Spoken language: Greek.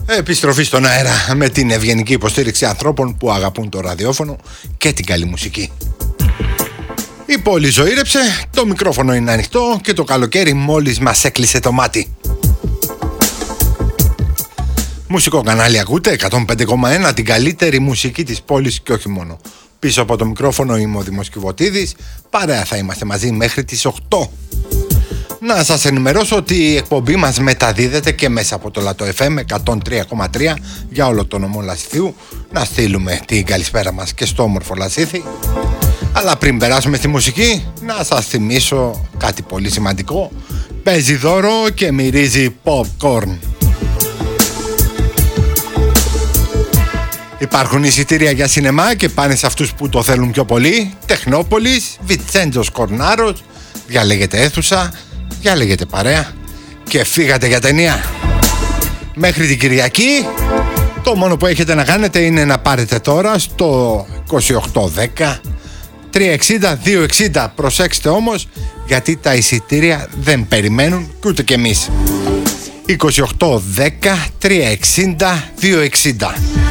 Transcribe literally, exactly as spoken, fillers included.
Επιστροφή στον αέρα με την ευγενική υποστήριξη ανθρώπων που αγαπούν το ραδιόφωνο και την καλή μουσική. Η πόλη ζωήρεψε, το μικρόφωνο είναι ανοιχτό και το καλοκαίρι μόλις μας έκλεισε το μάτι. Μουσικό κανάλι ακούτε, εκατόν πέντε κόμμα ένα, την καλύτερη μουσική της πόλης και όχι μόνο. Πίσω από το μικρόφωνο είμαι ο Δημός Κιβωτίδης, παρέα θα είμαστε μαζί μέχρι τις οκτώ. Να σας ενημερώσω ότι η εκπομπή μας μεταδίδεται και μέσα από το Λατό εφ εμ εκατόν τρία κόμμα τρία για όλο το νομό Λασιθίου. Να στείλουμε την καλησπέρα μας και στο όμορφο Λασίθι. Αλλά πριν περάσουμε στη μουσική, να σας θυμίσω κάτι πολύ σημαντικό. Παίζει δώρο και μυρίζει popcorn. Υπάρχουν εισιτήρια για σινεμά και πάνε σε αυτούς που το θέλουν πιο πολύ. Τεχνόπολης, Βιτσέντζος Κορνάρος, διαλέγετε αίθουσα, διαλέγετε παρέα και φύγατε για ταινία. Μέχρι την Κυριακή το μόνο που έχετε να κάνετε είναι να πάρετε τώρα στο είκοσι οκτώ δέκα τριακόσια εξήντα διακόσια εξήντα. Προσέξτε όμως, γιατί τα εισιτήρια δεν περιμένουν και ούτε κι εμείς. είκοσι οκτώ δέκα τριακόσια εξήντα διακόσια εξήντα.